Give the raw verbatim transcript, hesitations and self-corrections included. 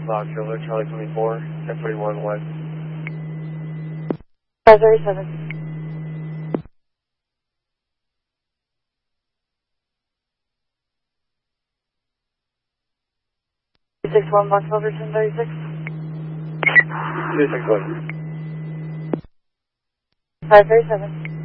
Loud Killer, Charlie twenty-four, ten forty-one West. five thirty-seven. two six one, Box Over, ten thirty-six. two six one. five thirty-seven.